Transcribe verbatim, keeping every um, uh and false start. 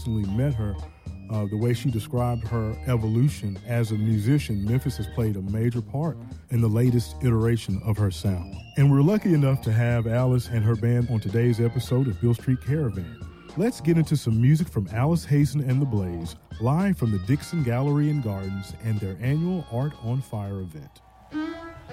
personally met her, uh, the way she described her evolution as a musician, Memphis has played a major part in the latest iteration of her sound. And we're lucky enough to have Alice and her band on today's episode of Beale Street Caravan. Let's get into some music from Alice Hazen and the Blaze, live from the Dixon Gallery and Gardens and their annual Art on Fire event.